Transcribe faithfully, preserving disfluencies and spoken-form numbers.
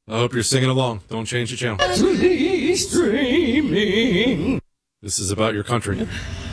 I hope you're singing along. Don't change the channel. Please streaming. This is about your country.